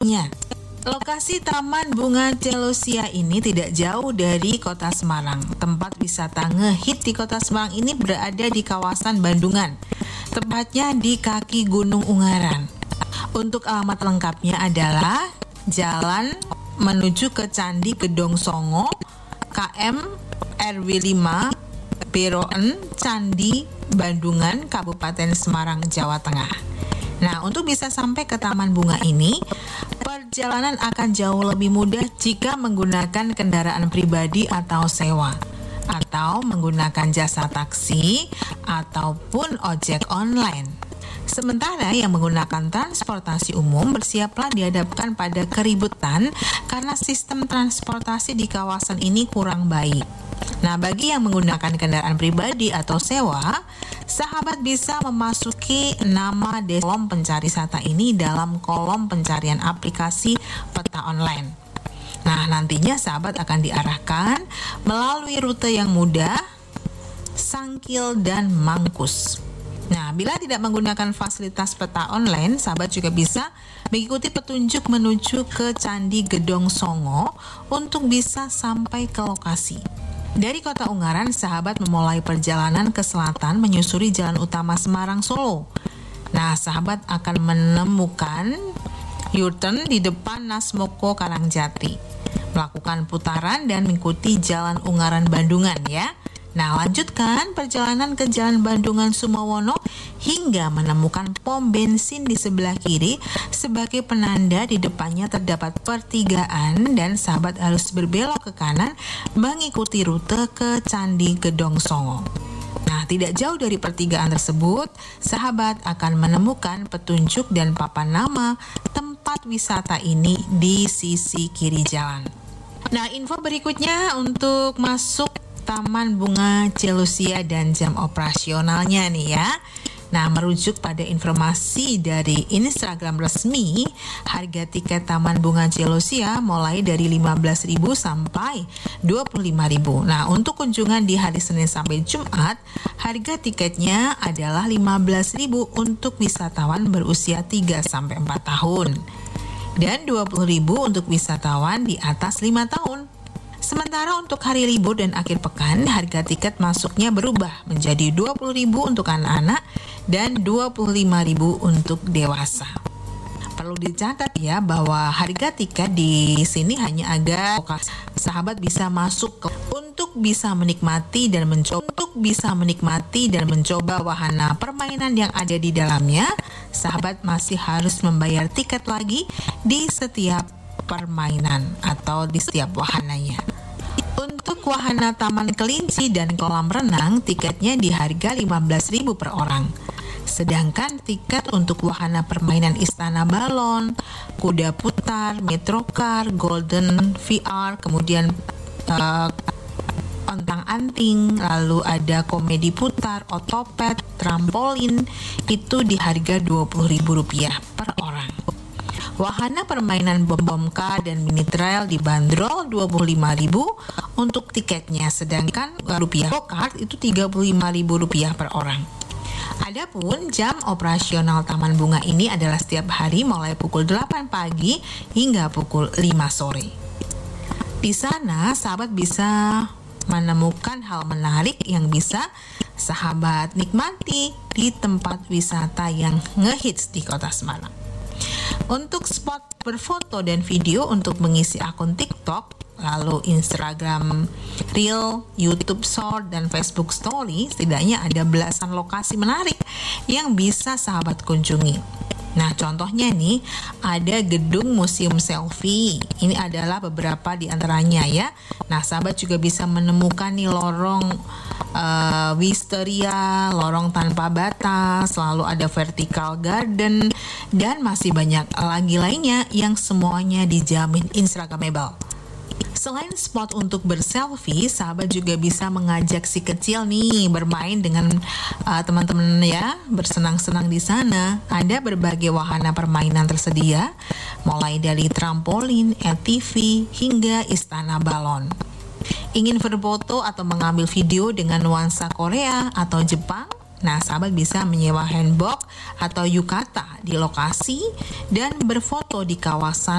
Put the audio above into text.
Lokasi Taman Bunga Celosia ini tidak jauh dari Kota Semarang. Tempat wisata ngehit di Kota Semarang ini berada di kawasan Bandungan, tepatnya di kaki Gunung Ungaran. Untuk alamat lengkapnya adalah Jalan menuju ke Candi Gedong Songo, KM RW 5 Beroen, Candi Bandungan, Kabupaten Semarang, Jawa Tengah. Nah, untuk bisa sampai ke Taman Bunga ini, perjalanan akan jauh lebih mudah jika menggunakan kendaraan pribadi atau sewa, atau menggunakan jasa taksi ataupun ojek online. Sementara yang menggunakan transportasi umum bersiaplah dihadapkan pada keributan karena sistem transportasi di kawasan ini kurang baik. Nah, bagi yang menggunakan kendaraan pribadi atau sewa, sahabat bisa memasuki nama kolom pencari wisata ini dalam kolom pencarian aplikasi peta online. Nah, nantinya sahabat akan diarahkan melalui rute yang mudah, Sangkil, dan Mangkus. Nah, bila tidak menggunakan fasilitas peta online, sahabat juga bisa mengikuti petunjuk menuju ke Candi Gedong Songo untuk bisa sampai ke lokasi. Dari Kota Ungaran, sahabat memulai perjalanan ke selatan menyusuri jalan utama Semarang-Solo. Nah, sahabat akan menemukan U-turn di depan Nasmoko Karangjati. Melakukan putaran dan mengikuti jalan Ungaran Bandungan ya. Nah, lanjutkan perjalanan ke Jalan Bandungan Sumowono hingga menemukan pom bensin di sebelah kiri sebagai penanda di depannya terdapat pertigaan dan sahabat harus berbelok ke kanan mengikuti rute ke Candi Gedong Songo. Nah, tidak jauh dari pertigaan tersebut, sahabat akan menemukan petunjuk dan papan nama tempat wisata ini di sisi kiri jalan. Nah, info berikutnya untuk masuk Taman Bunga Celosia dan jam operasionalnya nih ya. Nah, merujuk pada informasi dari Instagram resmi, harga tiket Taman Bunga Celosia mulai dari 15.000 sampai 25.000. Nah, untuk kunjungan di hari Senin sampai Jumat, harga tiketnya adalah 15.000 untuk wisatawan berusia 3 sampai 4 tahun dan 20.000 untuk wisatawan di atas 5 tahun. Sementara untuk hari libur dan akhir pekan, harga tiket masuknya berubah menjadi 20.000 untuk anak-anak dan 25.000 untuk dewasa. Perlu dicatat ya bahwa harga tiket di sini hanya agar sahabat bisa masuk untuk bisa menikmati dan mencoba wahana permainan yang ada di dalamnya. Sahabat masih harus membayar tiket lagi di setiap permainan atau di setiap wahananya. Untuk wahana Taman Kelinci dan kolam renang, tiketnya di harga 15.000 per orang. Sedangkan tiket untuk wahana permainan Istana Balon, Kuda Putar, Metrocar, Golden VR, kemudian ontang-anting, lalu ada komedi putar, otopet, trampolin, itu di harga Rp20.000 per orang. Wahana permainan bom-bomka dan mini trail dibanderol Rp25.000 untuk tiketnya, sedangkan rupiah go-kart itu Rp35.000 per orang. Adapun jam operasional Taman Bunga ini adalah setiap hari mulai pukul 8 pagi hingga pukul 5 sore. Di sana sahabat bisa menemukan hal menarik yang bisa sahabat nikmati di tempat wisata yang ngehits di Kota Semarang. Untuk spot berfoto dan video untuk mengisi akun TikTok, lalu Instagram Reel, YouTube Short, dan Facebook Story, setidaknya ada belasan lokasi menarik yang bisa sahabat kunjungi. Nah, contohnya nih, ada gedung museum selfie. Ini adalah beberapa di antaranya ya. Nah, sahabat juga bisa menemukan nih lorong Wisteria, lorong tanpa batas, lalu ada vertical garden, dan masih banyak lagi lainnya yang semuanya dijamin Instagramable. Selain spot untuk berselfie, sahabat juga bisa mengajak si kecil nih bermain dengan teman-teman ya, bersenang-senang di sana. Ada berbagai wahana permainan tersedia, mulai dari trampolin, ATV, hingga Istana Balon. Ingin berfoto atau mengambil video dengan nuansa Korea atau Jepang? Nah, sahabat bisa menyewa hanbok atau yukata di lokasi dan berfoto di kawasan